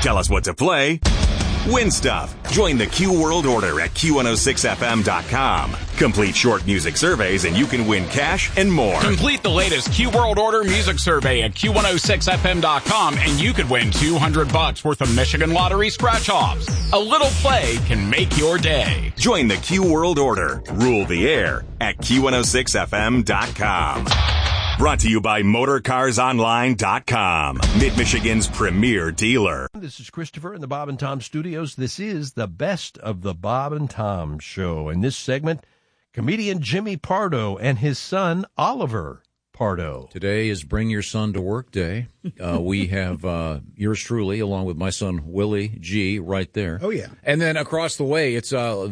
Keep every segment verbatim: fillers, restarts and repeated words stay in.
Tell us what to play. Win stuff. Join the Q World Order at Q one oh six F M dot com. Complete short music surveys and you can win cash and more. Complete the latest Q World Order music survey at Q one oh six F M dot com and you could win two hundred bucks worth of Michigan Lottery scratch-offs. A little play can make your day. Join the Q World Order. Rule the air at Q one oh six F M dot com. Brought to you by Motor Cars Online dot com, Mid-Michigan's premier dealer. This is Christopher in the Bob and Tom Studios. This is the Best of the Bob and Tom Show. In this segment, comedian Jimmy Pardo and his son, Oliver Pardo. Today is Bring Your Son to Work Day. Uh, we have uh, yours truly, along with my son, Willie G., right there. Oh, yeah. And then across the way, it's a,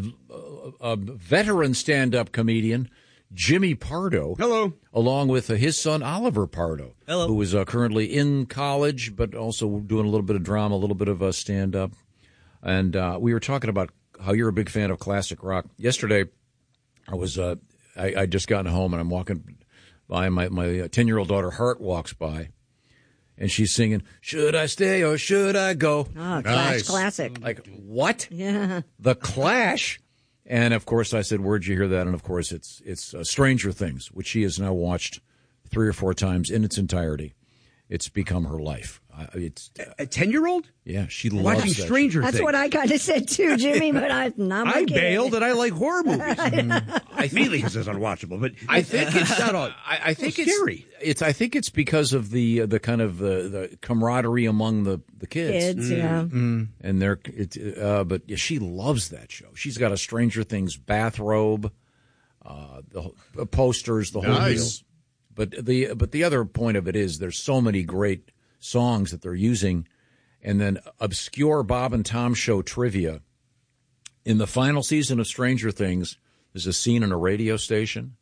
a veteran stand-up comedian, Jimmy Pardo. Hello. Along with uh, his son, Oliver Pardo. Hello. Who is uh, currently in college, but also doing a little bit of drama, a little bit of uh, stand-up. And uh, we were talking about how you're a big fan of classic rock. Yesterday, I was uh, I, I just gotten home, and I'm walking by, and my, my ten-year-old daughter, Hart, walks by. And she's singing, "Should I stay or should I go?" Oh, Clash nice. Classic. Like, what? Yeah. The Clash? And, of course, I said, where'd you hear that? And, of course, it's it's uh, Stranger Things, which she has now watched three or four times in its entirety. It's become her life. Uh, it's uh, A ten-year-old? Yeah, she loves Watching that Stranger That's Things. what I kind of said too, Jimmy, but I, not my I kid. bailed and I like horror movies. I Immediately it's unwatchable, but I think it's not all, I, I think it's it's scary. It's I think it's because of the uh, the kind of the, the camaraderie among the, the kids. Kids, yeah. Mm. And they're it, uh, but yeah, she loves that show. She's got a Stranger Things bathrobe, uh, the uh, posters, the whole Nice. deal. But the but the other point of it is there's so many great songs that they're using, and then obscure Bob and Tom Show trivia. In the final season of Stranger Things, there's a scene in a radio station,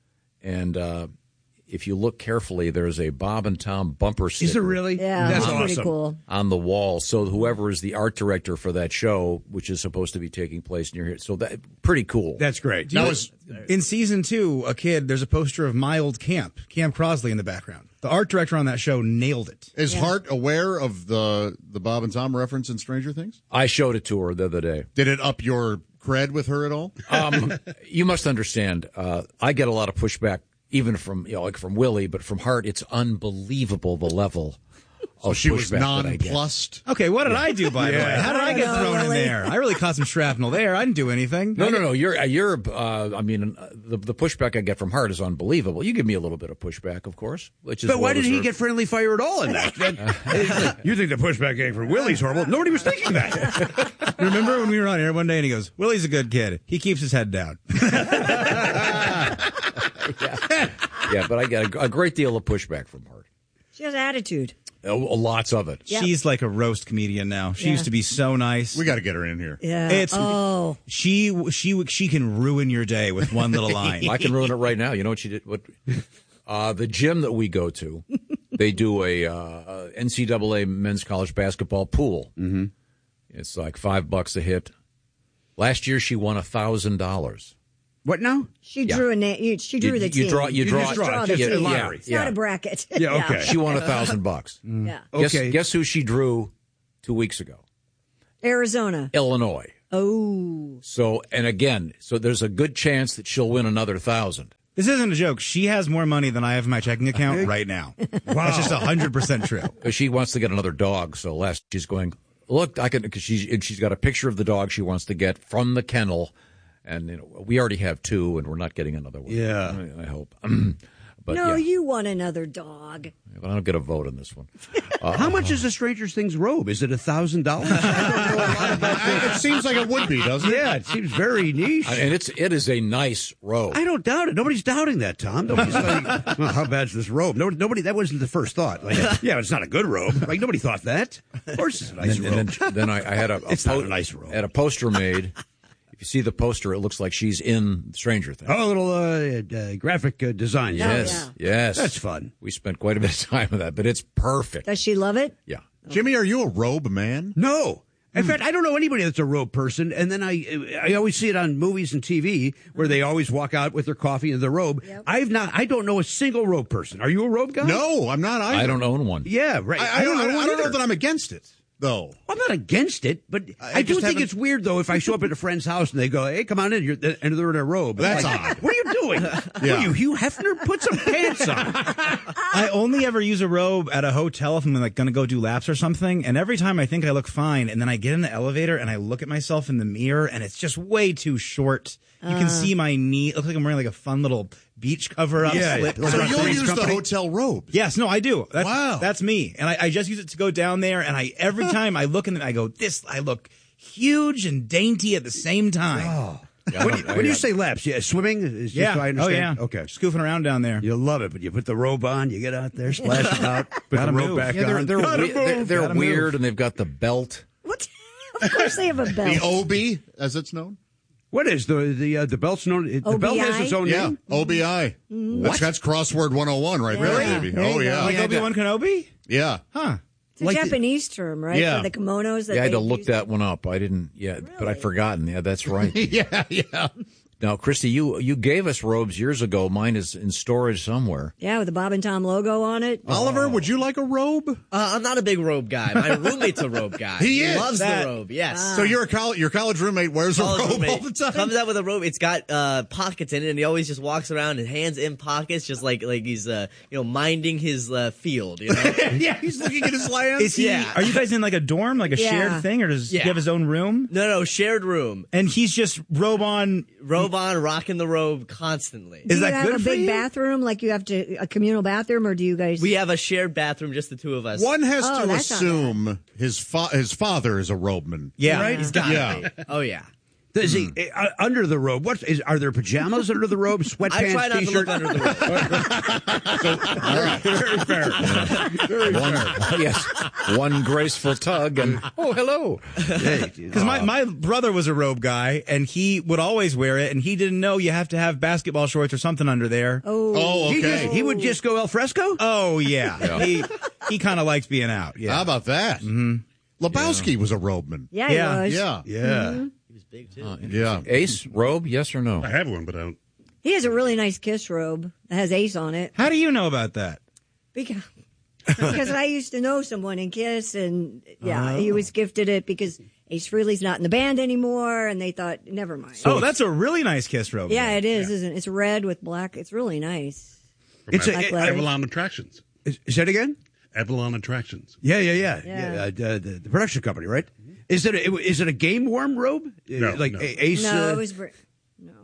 and uh, if you look carefully, there's a Bob and Tom bumper sticker. Is it really? Yeah, That's that's pretty awesome. cool. On the wall. So whoever is the art director for that show, which is supposed to be taking place near here, so that pretty cool. That's great. That was in season two. A kid. There's a poster of my old camp, Camp Crosley, in the background. The art director on that show nailed it. Is Yeah. Hart aware of the the Bob and Tom reference in Stranger Things? I showed it to her the other day. Did it up your cred with her at all? Um, you must understand. Uh, I get a lot of pushback, even from you know, like from Willie, but from Hart, it's unbelievable the level So of she was pushback that I get. nonplussed. Okay, what did I do, by the way? How did I get I don't know, thrown in Willie. there? I really caught some shrapnel there. I didn't do anything. No, no, no. You're, uh, you're. Uh, I mean, uh, the the pushback I get from Hart is unbelievable. You give me a little bit of pushback, of course, which is. But why well did he deserved. get friendly fire at all in that? That- you think the pushback came from Willie's horrible? Nobody was thinking that. Remember when we were on air one day and he goes, "Willie's a good kid. He keeps his head down." yeah. yeah, but I get a, a great deal of pushback from Hart. She has attitude. Uh, lots of it. Yeah. She's like a roast comedian now. She Yeah. used to be so nice. We got to get her in here. Yeah. It's oh. she she she can ruin your day with one little line. I can ruin it right now. You know what she did? What uh, the gym that we go to, they do a uh, N C double A men's college basketball pool. Mm-hmm. It's like five bucks a hit. Last year she won a thousand dollars. What now? She Yeah. drew a name. She drew You, the you team. draw. You, You draw. just draw it. the Just a team. lottery. It's not a bracket. Yeah, okay. She won a thousand bucks. Yeah. Guess, Okay. guess who she drew two weeks ago? Arizona. Illinois. Oh. So, and again, so there's a good chance that she'll win another thousand. This isn't a joke. She has more money than I have in my checking account right now. That's just one hundred percent true. She wants to get another dog. So last she's going, look, I can, because she's, and she's got a picture of the dog she wants to get from the kennel. And, you know, we already have two and we're not getting another one. Yeah. I, I hope. But no, yeah, you want another dog. but I don't get a vote on this one. Uh, How much is a Stranger Things robe? Is it a thousand dollars? It seems like it would be, doesn't it? Yeah, it seems very niche. and it's, it is a nice robe. I don't doubt it. Nobody's doubting that, Tom. Nobody's like, well, how bad's this robe? No, nobody. That wasn't the first thought. Like, yeah, it's not a good robe. Like nobody thought that. Of course, it's a nice and, robe. and then, then I, I had a, a, It's not a nice robe. I had a poster made. If you see the poster, it looks like she's in Stranger Things. Oh, a little uh, uh, graphic uh, design. Yeah. yes, yes. That's fun. We spent quite a bit of time with that, but it's perfect. Does she love it? Yeah. Jimmy, are you a robe man? No. In fact, I don't know anybody that's a robe person, and then I I always see it on movies and T V where they always walk out with their coffee and their robe. Yep. I've not. I don't know a single robe person. Are you a robe guy? No, I'm not either. I don't own one. Yeah, right. I, I, don't, I, don't, I don't know either. that I'm against it. though. I'm not against it, but I, I do think it's weird, though, if I show up at a friend's house and they go, hey, come on in, you're, and they're in a robe. That's like, odd. What are you doing? Yeah. What are you, Hugh Hefner? Put some pants on. I only ever use a robe at a hotel if I'm like going to go do laps or something, and every time I think I look fine, and then I get in the elevator and I look at myself in the mirror, and it's just way too short. You can Uh. see my knee. It looks like I'm wearing like a fun little beach cover up. Yeah, slip. like So a you'll Three's use Company? the hotel robes. Yes, no, I do. That's, Wow. that's me, and I, I just use it to go down there. And I every time I look in it, I go, "This, I look huge and dainty at the same time." Oh. When, you, when you say laps, yeah, swimming is just yeah, so I oh understand. yeah, Okay, scoofing around down there. you love it, but you put the robe on, you get out there, splash about, put the Gotta robe move. back Yeah, they're on. they're, Gotta we- they're, move. they're Gotta weird, move. and they've got the belt. What? Of course they have a belt. The O B, as it's known. What is the the uh, the belt's known? The O B I? belt has its own Yeah, name. O B I. That's, that's crossword one oh one right Really? there, baby. There you Oh, go. yeah. Like Yeah, Obi Wan Kenobi, Yeah. huh? It's a like the- Japanese term, right? Yeah. For the kimonos that Yeah, I had they to look use. that one up. I didn't. Yeah, but I'd Really? forgotten. Yeah, that's right. yeah, yeah. Now, Christy, you you gave us robes years ago. Mine is in storage somewhere. Yeah, with the Bob and Tom logo on it. Oliver, would you like a robe? Uh, I'm not a big robe guy. My roommate's a robe guy. He is. loves That- the robe. Yes. So you're a college, your college roommate wears a College robe roommate all the time? comes out with a robe. It's got uh, pockets in it, and he always just walks around and hands in pockets, just like like he's uh, you know minding his uh, field. You know. Yeah, he's looking at his land. Is he? Yeah. Are you guys in like a dorm, like a Yeah. shared thing, or does Yeah. he have his own room? No, no, shared room. And he's just robe on. Robe on, rocking the robe constantly. Is do that you have good a for big you? bathroom, like you have to a communal bathroom, or do you guys? We have a shared bathroom, just the two of us. One has Oh, to that's not assume his fa- his father is a robeman. Yeah, Right? He's got Yeah. it. Oh yeah. Does he uh, under the robe? What is? Are there pajamas under the robe? Sweatpants, I try not to t-shirt. look under the robe. Very fair. One, yes, one graceful tug, and oh, hello. Because my, my brother was a robe guy, and he would always wear it, and he didn't know you have to have basketball shorts or something under there. Oh, Oh, He, okay. just, he would just go al fresco. Oh, yeah. He he kind of likes being out. Yeah. How about that? Mm-hmm. Lebowski was a robeman. yeah, Yeah. he was. Yeah. Yeah. He was big too. Yeah. Ace robe, yes or no? I have one, but I don't. He has a really nice Kiss robe that has Ace on it. How do you know about that? Because, because I used to know someone in Kiss, and yeah, he was gifted it because Ace Frehley's not in the band anymore, and they thought, never mind. Oh, that's a really nice Kiss robe. yeah, it is, isn't it? It's red with black. It's really nice. It's a, Black it- leather. Avalon Attractions. is, is that again? Avalon Attractions. Yeah, yeah, yeah. Yeah. yeah uh, the, the production company, right? Is it a, is it a game worn robe? No, Uh, like no. A- Ace. No, uh, it was. Br- no.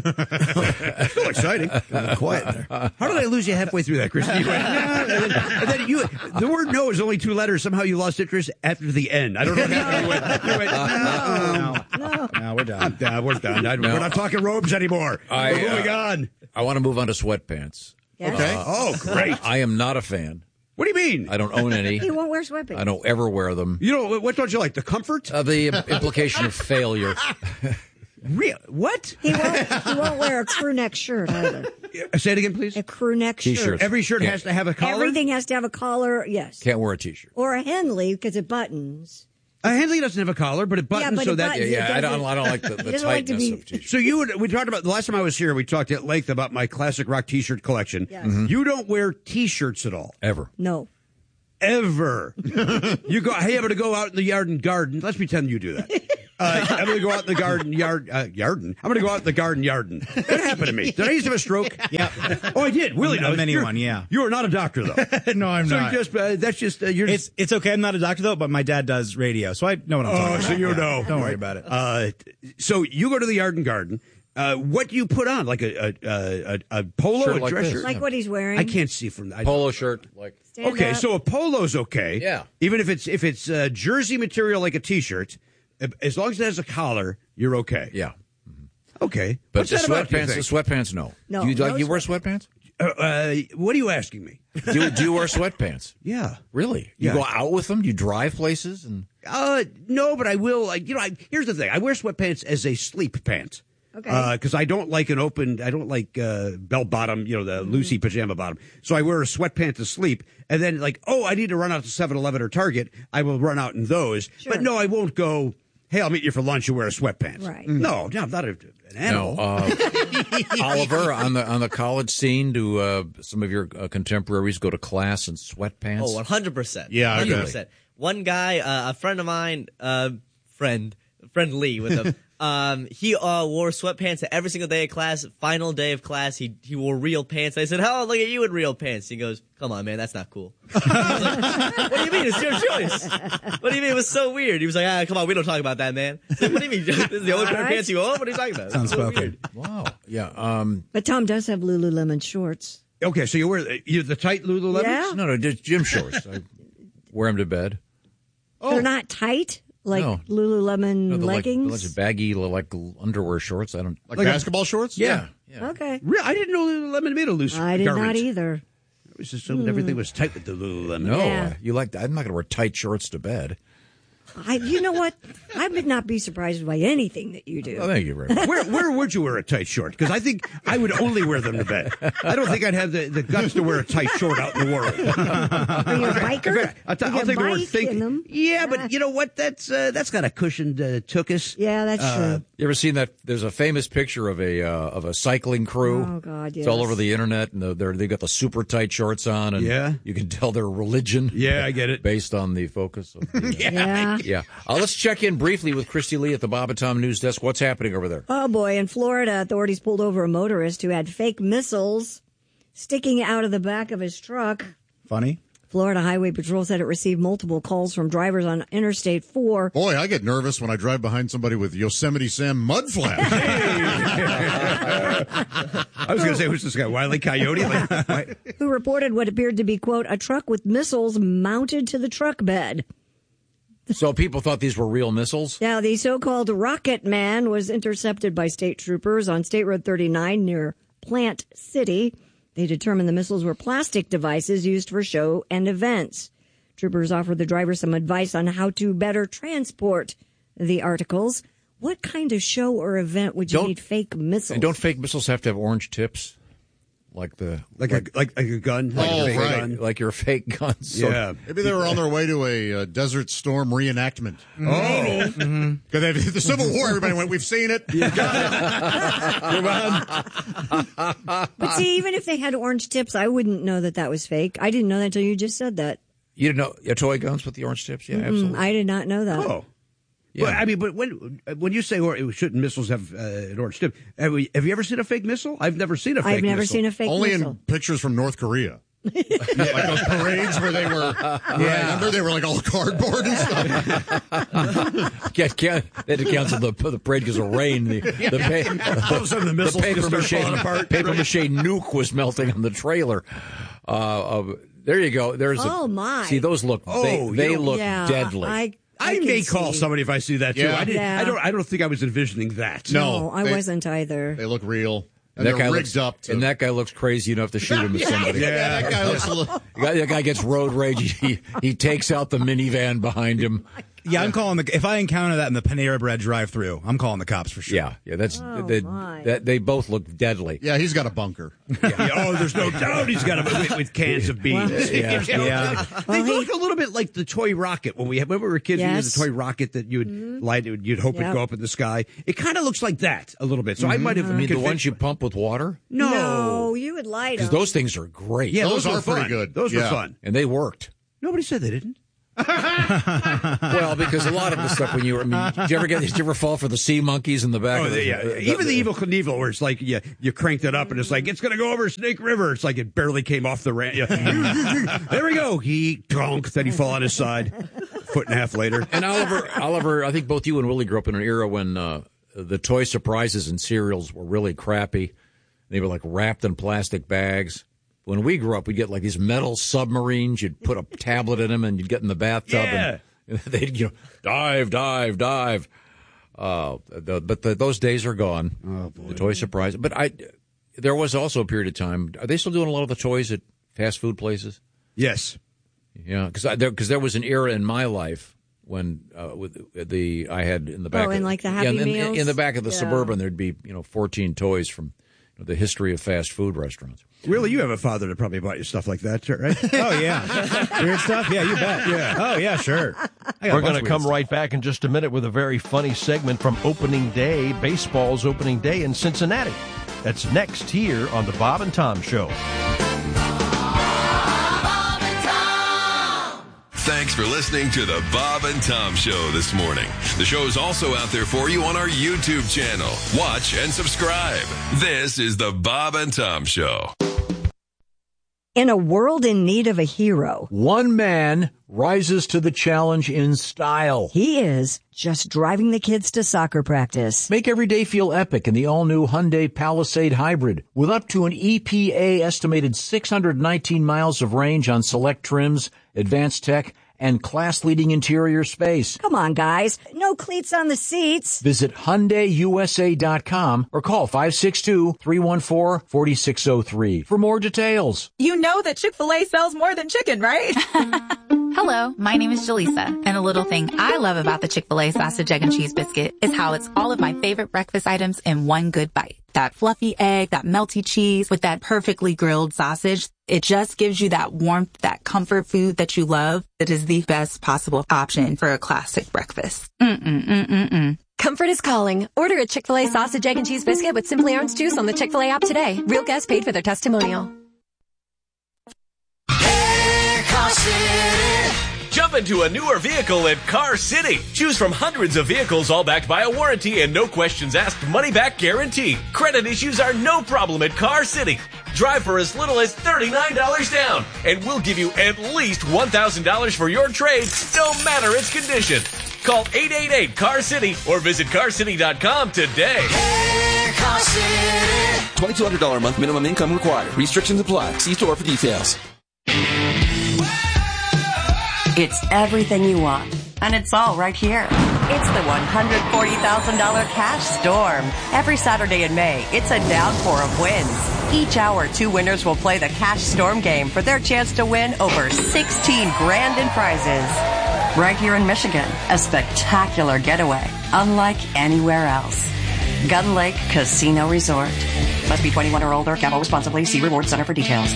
Still exciting. Quiet there. How did I lose you halfway through that, Christy? You went, "No," and then, and then you, the word "no" is only two letters. Somehow you lost interest after the end. I don't know what happened. You went, you went, No, No. no, we're done. "Uh, we're done. I- No. We're not talking robes anymore. I, we're moving uh, on. I want to move on to sweatpants. Yeah. Okay. Oh, great. I am not a fan. What do you mean? I don't own any. He won't wear sweatpants. I don't ever wear them. You know, what don't you like? The comfort? Uh, the implication of failure. Real? What? He won't. He won't wear a crew neck shirt either. Uh, Say it again, please. A crew neck shirt. T-shirts. Every shirt Yeah. has to have a collar? Everything has to have a collar. Yes. Can't wear a T-shirt. Or a Henley because it buttons. A Henley doesn't have a collar, but it buttons but so it that... buttons. Yeah, It I don't. doesn't- I don't like the, the He doesn't like to tightness be- of T-shirts. So you would, we talked about, the last time I was here, we talked at length about my classic rock T-shirt collection. Yes. Mhm. You don't wear T-shirts at all. Ever. No. Ever. You go, hey, I'm going to go out in the yard and garden. Let's pretend you do that. Uh, I'm going to go out in the garden, yard, uh, yarden. I'm going to go out in the garden, yarden. It happened to me. Did I used to have a stroke? Yeah. Oh, I did. Willie A knows. mini You're- one, yeah. You are not a doctor, though. No, I'm so not. you just, uh, that's just, uh, you're It's it's okay. I'm not a doctor though, but my dad does radio, so I know what I'm talking Oh, about. so you Yeah. know. Don't worry about it. Uh, so you go to the yard and garden. Uh, what do you put on? Like a a, a, a, a polo, Shirt a like dress this. shirt? Like what he's wearing. I can't see from that. Polo shirt, like Stand Okay, up. so a polo's okay. Yeah. Even if it's if it's uh, jersey material like a T-shirt, as long as it has a collar, you're okay. yeah. Okay. But What's the that about, do you sweatpants, the think? sweatpants, no. No, Do you, like, no you wear sweatpants? Uh, uh, what are you asking me? Do you, do you wear sweatpants? Yeah. Really? You Yeah. go out with them? You drive places? And Uh, no, but I will. Like, you know, I, here's the thing. I wear sweatpants as a sleep pant. Okay. Because I don't like an open, I don't like uh, bell bottom, you know, the Mm-hmm. Lucy pajama bottom. So I wear a sweatpant to sleep. And then, like, oh, I need to run out to seven eleven or Target. I will run out in those. Sure. But no, I won't go, hey, I'll meet you for lunch and wear a sweatpants. Right. No, no, I'm not a, an animal. no, uh, Oliver, on the on the college scene, do uh, some of your uh, contemporaries go to class in sweatpants? Oh, one hundred percent. Yeah, I one bet. hundred percent. one guy, uh, a friend of mine, uh, friend, friend Lee with him. Um, he uh, wore sweatpants every single day of class. Final day of class, he he wore real pants. I said, "Oh, look at you in real pants." He goes, "Come on, man, that's not cool." I was like, "What do you mean? It's your choice." What do you mean? It was so weird. He was like, "Ah, come on, we don't talk about that, man." I said, "What do you mean? This is the only pair of pants you own? What are you talking about?" Sounds so spoken. weird. Wow. Yeah. Um, But Tom does have Lululemon shorts. Okay, so you wear you the tight Lululemons? Yeah. no, no, just gym shorts. I wear them to bed. They're not tight like No. Lululemon No, they're like, leggings. they're like baggy, like underwear shorts. I don't. Like, basketball shorts? Yeah. yeah. Okay. Real, I didn't know Lululemon made a loose I did garment. not either. I was assumed everything was tight with the Lululemon. No, Yeah. you like. I'm not going to wear tight shorts to bed. I, you know what? I would not be surprised by anything that you do. Oh, thank you very much. Where where would you wear a tight short? Because I think I would only wear them to bed. I don't think I'd have the, the guts to wear a tight short out in the world. Are you a biker? I'll, t- You I'll can take the word bike think. in them. Yeah, but you know what? That's uh, that's got a cushioned uh, tuchus. Yeah, that's true. You ever seen that? There's a famous picture of a uh, of a cycling crew. Oh, God, It's all yes. over the internet, and they're, they're they got the super tight shorts on, and Yeah. you can tell their religion. Yeah, I get it. Based on the focus. Of the, uh, Yeah. yeah. Uh, let's check in briefly with Christy Lee at the Bob and Tom News Desk. What's happening over there? Oh, boy. In Florida, authorities pulled over a motorist who had fake missiles sticking out of the back of his truck. Funny. Florida Highway Patrol said it received multiple calls from drivers on Interstate four. Boy, I get nervous when I drive behind somebody with Yosemite Sam mud flaps. I was going to say, who's this guy? Wile E. Coyote? Like, why- Who reported what appeared to be, quote, a truck with missiles mounted to the truck bed. So people thought these were real missiles? Now, the so-called Rocket Man was intercepted by state troopers on State Road thirty-nine near Plant City. They determined the missiles were plastic devices used for show and events. Troopers offered the driver some advice on how to better transport the articles. What kind of show or event would you Don't- need fake missiles? And don't fake missiles have to have orange tips? Like the like, a, like, like a gun? Like Oh, a fake right. gun? like your fake guns. So- Yeah. Maybe they were on their way to a uh, Desert Storm reenactment. Oh. Because the Civil War, everybody went, we've seen it. But see, even if they had orange tips, I wouldn't know that that was fake. I didn't know that until you just said that. You didn't know your toy guns with the orange tips? Yeah, Mm, absolutely. I did not know that. Oh. Yeah. Well, I mean, but when when you say or, shouldn't missiles have uh, an orange tip, have, we, have you ever seen a fake missile? I've never seen a fake I've never missile. seen a fake Only missile. in pictures from North Korea. Like those parades where they were, yeah. remember they were like all cardboard and stuff. Can't, can't, they had to cancel the, the parade because of rain. The, the, pa- All of a sudden the missiles paper just start mache, falling apart. paper mache nuke was melting on the trailer. Uh, uh, there you go. There's a, Oh, my. See, those look, Oh, they, you they know- look yeah, deadly. I, I, can may call see. somebody if I see that too. Yeah. I, didn't, Yeah. I don't. I don't think I was envisioning that. No. No, I they- wasn't either. They look real. And that they're guy rigged looks, up. To, and that guy looks crazy. You don't have to shoot him as somebody. yeah, that guy looks a little. The guy, that guy gets road rage. He, he takes out the minivan behind him. Yeah, I'm calling the. If I encounter that in the Panera Bread drive-through, I'm calling the cops for sure. Yeah, yeah. That's Oh, they, my. that, they both look deadly. Yeah, he's got a bunker. Yeah, oh, there's no doubt he's got a with, with cans of beans. Yeah. There's no Yeah. doubt. They look a little bit like the toy rocket when we had, when we were kids. We Yes. had the toy rocket that you would light. You'd hope Yep. it'd go up in the sky. It kind of looks like that a little bit. So I might have. I mean, the convinced- ones you pump with water, No, No, you would lie to because them. those things are great. yeah, Those those, are were pretty fun. good. Those were Yeah. fun. And they worked. Nobody said they didn't. Well, because a lot of the stuff when you were, I mean, did you ever get, did you ever fall for the sea monkies in the back? Oh, of the, yeah. uh, Even the Evil Knievel, where it's like you you cranked it up and it's like it's going to go over Snake River. It's like it barely came off the ramp. Yeah. There we go. He drunk. Then he fall on his side. Foot and a half later. And Oliver, Oliver, I think both you and Willie grew up in an era when uh, the toy surprises and cereals were really crappy. They were like wrapped in plastic bags. When we grew up, we'd get like these metal submarines. You'd put a tablet in them, and you'd get in the bathtub, Yeah. and they'd you know dive, dive, dive. Uh, the, but the, those days are gone. Oh boy, the toy surprise. But I, there was also a period of time. Are they still doing a lot of the toys at fast food places? Yes. Yeah, because there because there was an era in my life when uh, with the I had in the back. Oh, in of, like the yeah, Happy in, in- Meals? in the back of the Yeah. Suburban, there'd be you know fourteen toys from you know, the history of fast food restaurants. Really, you have a father that probably bought you stuff like that, right? Oh yeah. Weird stuff. Yeah, you bet. Yeah. Oh yeah, sure. I got a We're bunch going of to weird come stuff. right back in just a minute with a very funny segment from opening day, baseball's opening day in Cincinnati. That's next here on the Bob and Tom Show. Thanks for listening to the Bob and Tom Show this morning. The show is also out there for you on our YouTube channel. Watch and subscribe. This is the Bob and Tom Show. In a world in need of a hero, one man rises to the challenge in style. He is just driving the kids to soccer practice. Make every day feel epic in the all-new Hyundai Palisade Hybrid. With up to an E P A estimated six hundred nineteen miles of range on select trims, advanced tech, and class-leading interior space. Come on, guys. No cleats on the seats. Visit Hyundai U S A dot com or call five six two, three one four, four six zero three for more details. You know that Chick-fil-A sells more than chicken, right? Hello, my name is Jaleesa, and a little thing I love about the Chick-fil-A sausage, egg, and cheese biscuit is how it's all of my favorite breakfast items in one good bite. That fluffy egg, that melty cheese with that perfectly grilled sausage. It just gives you that warmth, that comfort food that you love. It is the best possible option for a classic breakfast. Mm-mm-mm-mm-mm. Comfort is calling. Order a Chick-fil-A sausage, egg, and cheese biscuit with Simply Orange Juice on the Chick-fil-A app today. Real guests paid for their testimonial. Hey, Car City. Jump into a newer vehicle at Car City. Choose from hundreds of vehicles, all backed by a warranty and no questions asked money-back guarantee. Credit issues are no problem at Car City. Drive for as little as thirty-nine dollars down, and we'll give you at least one thousand dollars for your trade, no matter its condition. Call eight eight eight, C A R City or visit car city dot com today. Hey, Car City. twenty-two hundred dollars a month minimum income required. Restrictions apply. See store for details. It's everything you want, and it's all right here. It's the one hundred forty thousand dollars Cash Storm. Every Saturday in May, it's a downpour of wins. Each hour, two winners will play the Cash Storm game for their chance to win over sixteen grand in prizes. Right here in Michigan, a spectacular getaway, unlike anywhere else. Gun Lake Casino Resort. Must be twenty-one or older. Gamble responsibly. See Reward Center for details.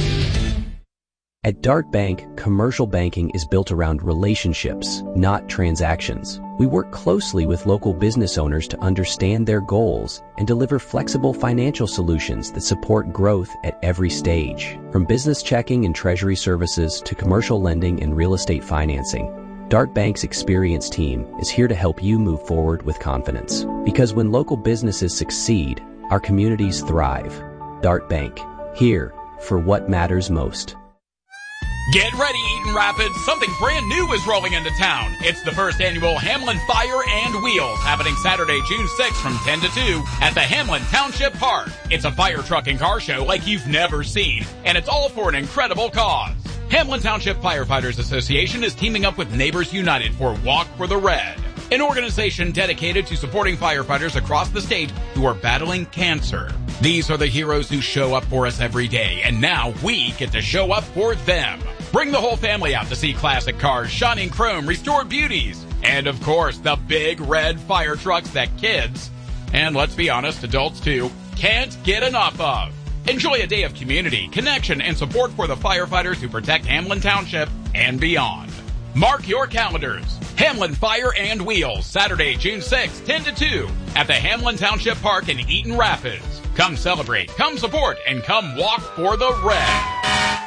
At Dart Bank, commercial banking is built around relationships, not transactions. We work closely with local business owners to understand their goals and deliver flexible financial solutions that support growth at every stage. From business checking and treasury services to commercial lending and real estate financing, Dart Bank's experienced team is here to help you move forward with confidence. Because when local businesses succeed, our communities thrive. Dart Bank, here for what matters most. Get ready, Eaton Rapids. Something brand new is rolling into town. It's the first annual Hamlin Fire and Wheels, happening Saturday, June sixth from ten to two at the Hamlin Township Park. It's a fire truck and car show like you've never seen, and it's all for an incredible cause. Hamlin Township Firefighters Association is teaming up with Neighbors United for Walk for the Red, an organization dedicated to supporting firefighters across the state who are battling cancer. These are the heroes who show up for us every day, and now we get to show up for them. Bring the whole family out to see classic cars, shining chrome, restored beauties, and of course, the big red fire trucks that kids, and let's be honest, adults too, can't get enough of. Enjoy a day of community, connection, and support for the firefighters who protect Hamlin Township and beyond. Mark your calendars. Hamlin Fire and Wheels, Saturday, June sixth, ten to two, at the Hamlin Township Park in Eaton Rapids. Come celebrate, come support, and come walk for the red.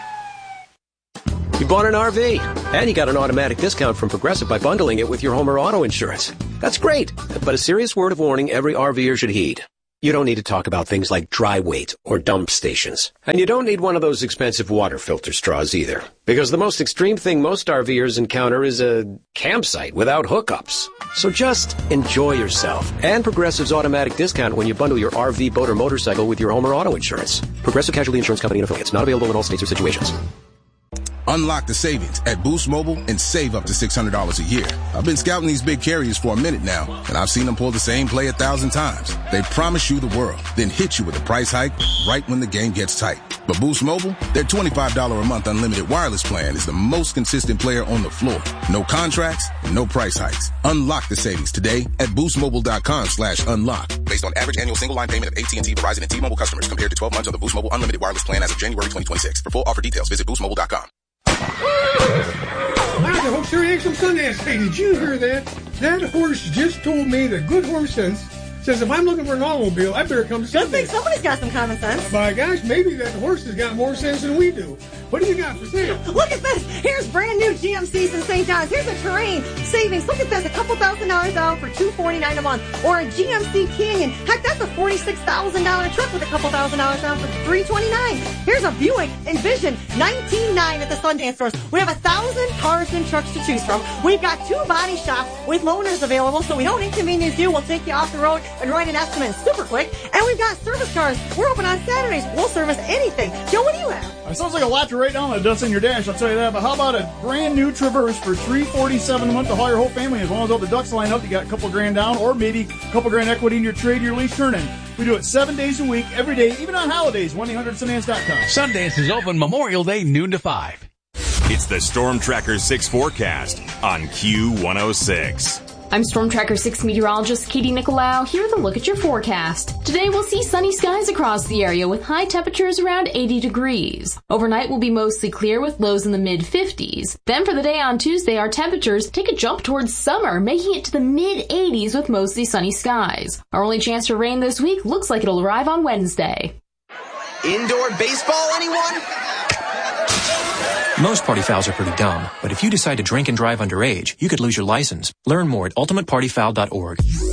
You bought an R V, and you got an automatic discount from Progressive by bundling it with your home or auto insurance. That's great, but a serious word of warning every RVer should heed. You don't need to talk about things like dry weight or dump stations. And you don't need one of those expensive water filter straws either. Because the most extreme thing most RVers encounter is a campsite without hookups. So just enjoy yourself. And Progressive's automatic discount when you bundle your R V, boat, or motorcycle with your home or auto insurance. Progressive Casualty Insurance Company and affiliates. Not available in all states or situations. Unlock the savings at Boost Mobile and save up to six hundred dollars a year. I've been scouting these big carriers for a minute now, and I've seen them pull the same play a thousand times. They promise you the world, then hit you with a price hike right when the game gets tight. But Boost Mobile, their twenty-five dollars a month unlimited wireless plan is the most consistent player on the floor. No contracts, no price hikes. Unlock the savings today at boostmobile.com slash unlock. Based on average annual single line payment of A T and T, Verizon, and T-Mobile customers compared to twelve months of the Boost Mobile unlimited wireless plan as of January twenty twenty-six. For full offer details, visit boost mobile dot com. Wow, the horse sure ain't some Sundance. Hey, did you hear that? That horse just told me that good horse sense says if I'm looking for an automobile, I better come to Sundance. Good thing somebody's got some common sense. My gosh, maybe that horse has got more sense than we do. What do you got for sale? Look at this. Here's brand new G M Cs in Saint John's. Here's a Terrain savings. Look at this. A couple thousand dollars down for two forty-nine a month. Or a G M C Canyon. Heck, that's a forty-six thousand dollars truck with a couple thousand dollars down for three twenty-nine. Here's a Buick Envision nineteen nine at the Sundance stores. We have a thousand cars and trucks to choose from. We've got two body shops with loaners available, so we don't inconvenience you. We'll take you off the road and write an estimate super quick. And we've got service cars. We're open on Saturdays. We'll service anything. Joe, what do you have? It sounds like a lot to write down that does in your dash, I'll tell you that. But how about a brand new Traverse for three forty-seven a month to haul your whole family? As long as all the ducks line up, you got a couple grand down, or maybe a couple grand equity in your trade, your lease turn in. We do it seven days a week, every day, even on holidays. one eight hundred Sundance dot com. Sundance is open Memorial Day, noon to five. It's the Storm Tracker six forecast on Q one oh six. I'm Storm Tracker six meteorologist Katie Nicolau here with a look at your forecast. Today we'll see sunny skies across the area with high temperatures around eighty degrees. Overnight will be mostly clear with lows in the mid fifties. Then for the day on Tuesday, our temperatures take a jump towards summer, making it to the mid eighties with mostly sunny skies. Our only chance for rain this week looks like it'll arrive on Wednesday. Indoor baseball, anyone? Most party fouls are pretty dumb, but if you decide to drink and drive underage, you could lose your license. Learn more at ultimate party foul dot org.